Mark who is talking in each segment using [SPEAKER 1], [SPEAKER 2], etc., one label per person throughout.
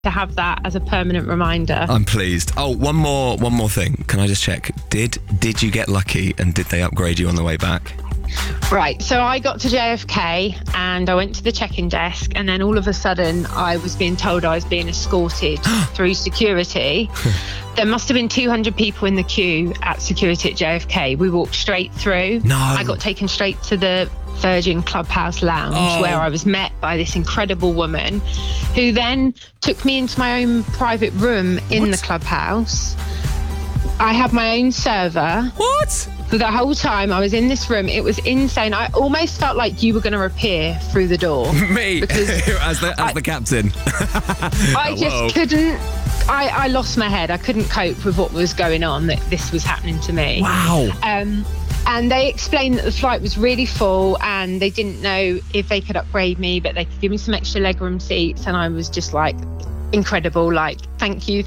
[SPEAKER 1] to have that as a permanent reminder.
[SPEAKER 2] I'm pleased. Oh, one more thing. Can I just check? Did you get lucky and did they upgrade you on the way back?
[SPEAKER 1] Right, so I got to JFK and I went to the check-in desk, and then all of a sudden I was being told I was being escorted through security. There must have been 200 people in the queue at security at JFK. We walked straight through.
[SPEAKER 2] No.
[SPEAKER 1] I got taken straight to the Virgin Clubhouse Lounge, where I was met by this incredible woman who then took me into my own private room in the clubhouse. I had my own server.
[SPEAKER 2] What?
[SPEAKER 1] For the whole time I was in this room, it was insane. I almost felt like you were going to appear through the door.
[SPEAKER 2] Me?
[SPEAKER 1] Because
[SPEAKER 2] as the captain.
[SPEAKER 1] I just couldn't. I lost my head. I couldn't cope with what was going on, that this was happening to me.
[SPEAKER 2] Wow.
[SPEAKER 1] And they explained that the flight was really full and they didn't know if they could upgrade me, but they could give me some extra legroom seats. And I was just like, incredible, like, thank you.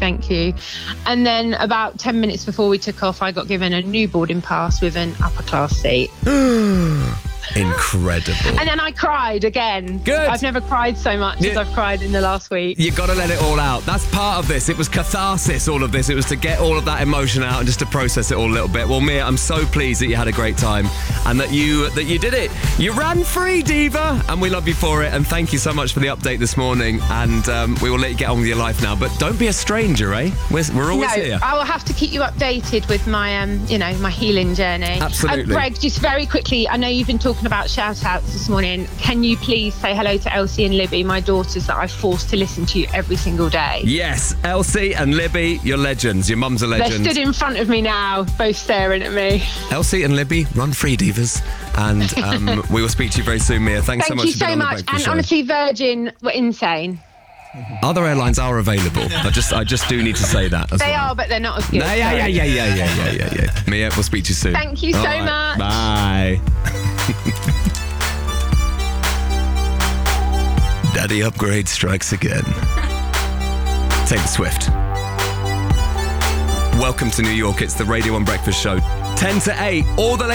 [SPEAKER 1] And then about 10 minutes before we took off, I got given a new boarding pass with an upper class seat.
[SPEAKER 2] Incredible.
[SPEAKER 1] And then I cried again.
[SPEAKER 2] Good.
[SPEAKER 1] I've never cried so much as I've cried in the last week.
[SPEAKER 2] You got to let it all out. That's part of this. It was catharsis, all of this. It was to get all of that emotion out and just to process it all a little bit. Well, Mia, I'm so pleased that you had a great time and that you did it. You ran free, Diva, and we love you for it. And thank you so much for the update this morning. And we will let you get on with your life now. But don't be a stranger, eh? We're always here.
[SPEAKER 1] I will have to keep you updated with my, my healing journey.
[SPEAKER 2] Absolutely.
[SPEAKER 1] Greg, just very quickly, I know you've been talking about shout-outs this morning. Can you please say hello to Elsie and Libby, my daughters that I've forced to listen to you every single day?
[SPEAKER 2] Yes, Elsie and Libby, you're legends. Your mum's a legend.
[SPEAKER 1] They're stood in front of me now, both staring at me.
[SPEAKER 2] Elsie and Libby, run free, Divas. And we will speak to you very soon, Mia. Thanks so much for being on the Breakfast
[SPEAKER 1] and
[SPEAKER 2] Show.
[SPEAKER 1] honestly, Virgin were insane.
[SPEAKER 2] Other airlines are available. I just do need to say that as
[SPEAKER 1] They
[SPEAKER 2] well.
[SPEAKER 1] are, but they're not as good.
[SPEAKER 2] Yeah. Mia, we'll speak to you soon.
[SPEAKER 1] Thank you so much.
[SPEAKER 2] Bye. Daddy upgrade strikes again. Taylor Swift. Welcome to New York. It's the Radio 1 Breakfast Show. 10 to 8. All the